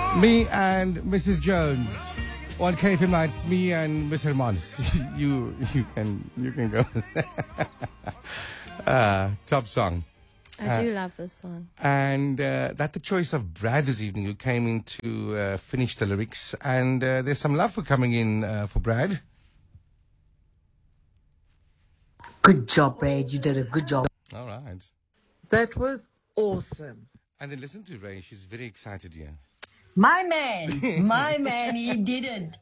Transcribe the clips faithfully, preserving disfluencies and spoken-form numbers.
Me and Missus Jones. On K F M nights, me and Miss Hermanos. you you can you can go. uh, top song. I uh, do love this song. And uh, that's the choice of Brad this evening, who came in to uh, finish the lyrics. And uh, there's some love for coming in uh, for Brad. Good job, Brad. You did a good job. All right. That was awesome. And then listen to Ray. She's very excited here. My man, my man, he did it.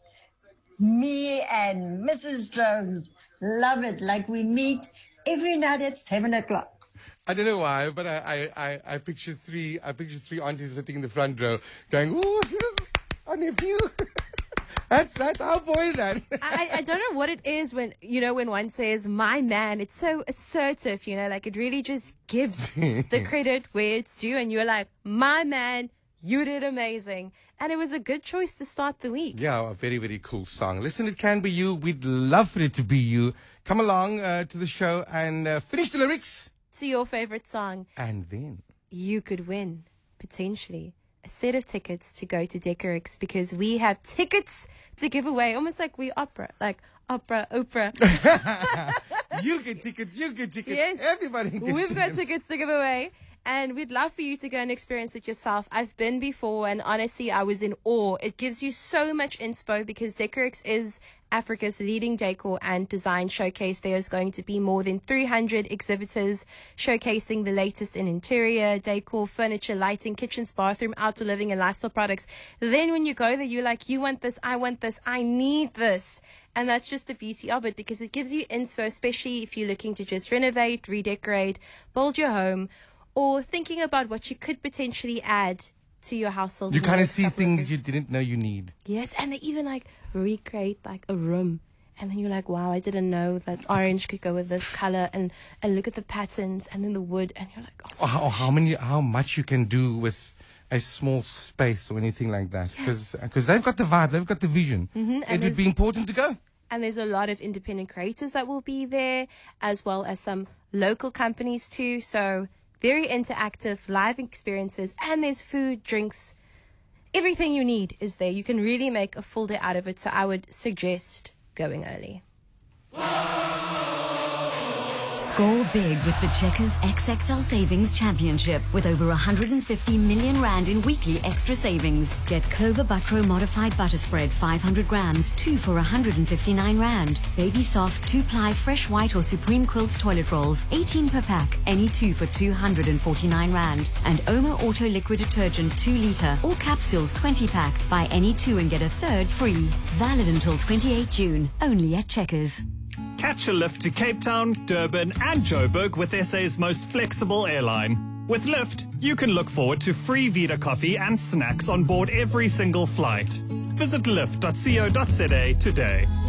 Me and Missus Jones love it. Like we meet every night at seven o'clock. I don't know why, but I, I, I, I picture three I picture three aunties sitting in the front row going, "Ooh, this is our nephew." That's that's our boy then. I, I don't know what it is when, you know, when one says, my man, it's so assertive, you know, like it really just gives the credit where it's due. And you're like, my man, you did amazing. And it was a good choice to start the week. Yeah, a very, very cool song. Listen, it can be you. We'd love for it to be you. Come along uh, to the show and uh, finish the lyrics. To your favorite song. And then you could win, potentially, a set of tickets to go to Decorix, because we have tickets to give away, almost like we opera, like opera, Oprah. You get tickets, you get tickets, yes, everybody gets We've tickets. got tickets to give away. And we'd love for you to go and experience it yourself. I've been before, and honestly, I was in awe. It gives you so much inspo, because Decorix is Africa's leading decor and design showcase. There is going to be more than three hundred exhibitors showcasing the latest in interior, decor, furniture, lighting, kitchens, bathroom, outdoor living, and lifestyle products. Then when you go there, you're like, you want this, I want this, I need this. And that's just the beauty of it, because it gives you inspo, especially if you're looking to just renovate, redecorate, build your home, or thinking about what you could potentially add to your household. You kind of see things you didn't know you need. Yes, and they even like recreate like a room. And then you're like, wow, I didn't know that orange could go with this color. And, and look at the patterns and then the wood. And you're like, oh. How, how many, how much you can do with a small space or anything like that. Because Yes. because they've got the vibe, they've got the vision. Mm-hmm, It would be important to go. And there's a lot of independent creators that will be there, as well as some local companies too. So very interactive, live experiences, and there's food, drinks, everything you need is there. You can really make a full day out of it, so I would suggest going early. Score big with the Checkers X X L Savings Championship with over one hundred fifty million rand in weekly extra savings. Get Clover Butro Modified Butter Spread five hundred grams, two for one hundred fifty-nine rand. Baby Soft two-ply Fresh White or Supreme Quilts Toilet Rolls, eighteen per pack, any two for two hundred forty-nine rand. And Oma Auto Liquid Detergent two litre or capsules twenty pack, buy any two and get a third free. Valid until twenty-eighth June, only at Checkers. Catch a lift to Cape Town, Durban and Joburg with S A's most flexible airline. With Lyft, you can look forward to free Vita coffee and snacks on board every single flight. Visit lyft dot co dot za today.